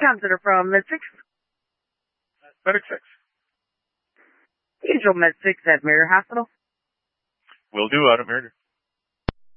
Counselor from Med 6. Medic 6. Angel Med 6 at Mirror Hospital. Will do, out at Mirror.